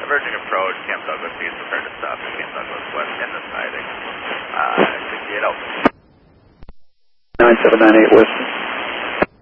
Diverging approach, Camp Douglas East, prepare to stop at Camp Douglas West in the siding. 68 out. 9798 West.